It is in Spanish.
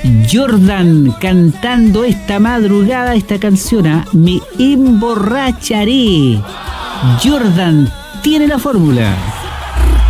Jordan cantando esta madrugada esta canción, Me emborracharé. Jordan tiene la fórmula.